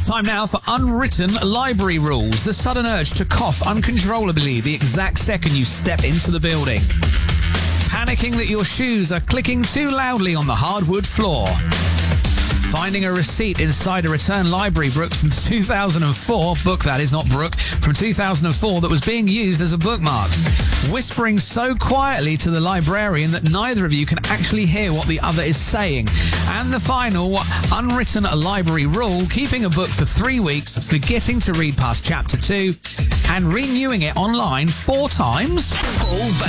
Time now for unwritten library rules. The sudden urge to cough uncontrollably the exact second you step into the building. Panicking that your shoes are clicking too loudly on the hardwood floor. Finding a receipt inside a returned library book from 2004, book that is, not Brooke, from 2004 that was being used as a bookmark. Whispering so quietly to the librarian that neither of you can actually hear what the other is saying. And the final unwritten library rule, keeping a book for 3 weeks, forgetting to read past chapter 2, and renewing it online 4 times. Paul